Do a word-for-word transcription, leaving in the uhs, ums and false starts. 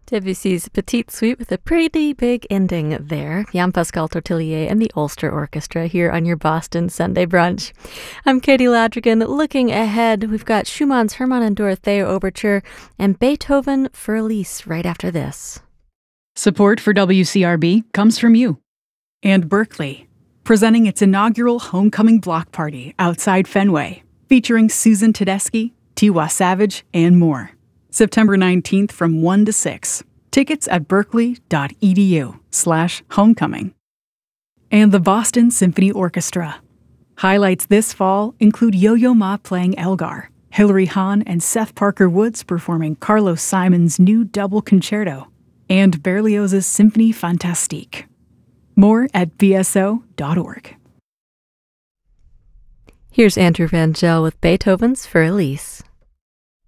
Debussy's Petite Suite with a pretty big ending there. Jean-Pascal Tortelier and the Ulster Orchestra here on your Boston Sunday Brunch. I'm Katie Ladrigan. Looking ahead, we've got Schumann's Hermann and Dorothea Overture and Beethoven for Elise right after this. Support for W C R B comes from you. And Berkeley, presenting its inaugural Homecoming Block Party outside Fenway, featuring Susan Tedeschi, Tiwa Savage, and more. September nineteenth from one to six. Tickets at berkeley.edu slash homecoming. And the Boston Symphony Orchestra. Highlights this fall include Yo-Yo Ma playing Elgar, Hilary Hahn and Seth Parker Woods performing Carlos Simon's new double concerto, and Berlioz's Symphonie Fantastique. More at b s o dot org. Here's Andrew Rangel with Beethoven's for Elise.